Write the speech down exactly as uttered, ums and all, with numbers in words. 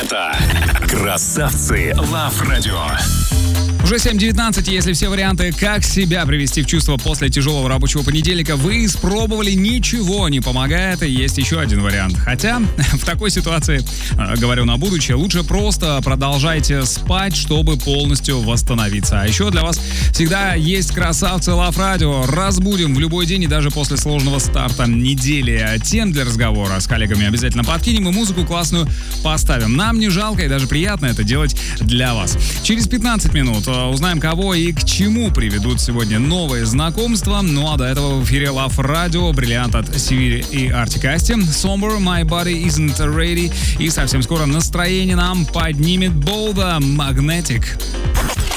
Это «Красавцы Лав Радио». Уже семь девятнадцать, если все варианты, как себя привести в чувство после тяжелого рабочего понедельника, вы испробовали, ничего не помогает, и есть еще один вариант. Хотя в такой ситуации, говорю на будущее, лучше просто продолжайте спать, чтобы полностью восстановиться. А еще для вас всегда есть «Красавцы Лав Радио». Разбудим в любой день и даже после сложного старта недели. Тем для разговора с коллегами обязательно подкинем и музыку классную поставим. Нам не жалко и даже приятно это делать для вас. Через пятнадцать минут узнаем, кого и к чему приведут сегодня новые знакомства. Ну а до этого в эфире Love Radio, бриллиант от Севири и Артик Асти, Somber, My Body Isn't Ready. И совсем скоро настроение нам поднимет Болда, Magnetic.